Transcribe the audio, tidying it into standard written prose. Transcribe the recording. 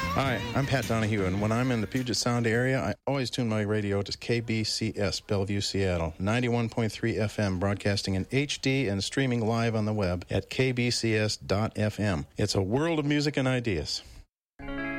Hi, I'm Pat Donahue, and when I'm in the Puget Sound area, I always tune my radio to KBCS, Bellevue, Seattle, 91.3 FM, broadcasting in HD and streaming live on the web at kbcs.fm. It's a world of music and ideas.